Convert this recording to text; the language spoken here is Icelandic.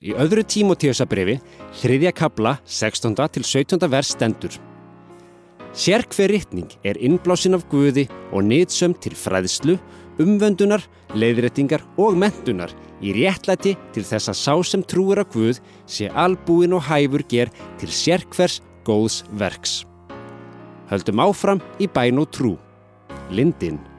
Í öðru Tímóteusarbréfi, 3. kafla, 16. til 17. vers stendur: Sérhver ritning innblásin af Guði og nytsöm til fræðslu, umvöndunar, leiðréttingar og menntunar í réttlæti til þess að sá sem trúir á Guð sé albúinn og hæfur ger til sérhvers góðs verks. Höldum áfram í bæn og trú. Lindin.